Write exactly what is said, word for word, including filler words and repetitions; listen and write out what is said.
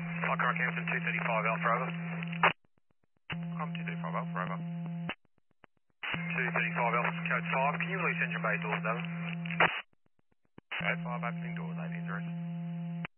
Flight Rock Hampton two thirty-five Alpha over. Com two thirty-five Alpha over. two thirty-five Alpha code five. Can you release engine bay doors, David? Code five opening doors, eight zero.